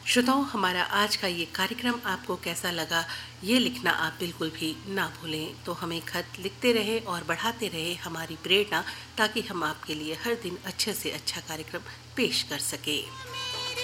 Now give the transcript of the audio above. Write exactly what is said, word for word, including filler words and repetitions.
श्रोताओं, हमारा आज का ये कार्यक्रम आपको कैसा लगा, ये लिखना आप बिल्कुल भी ना भूलें। तो हमें खत लिखते रहें और बढ़ाते रहें हमारी प्रेरणा, ताकि हम आपके लिए हर दिन अच्छे से अच्छा कार्यक्रम पेश कर सकें।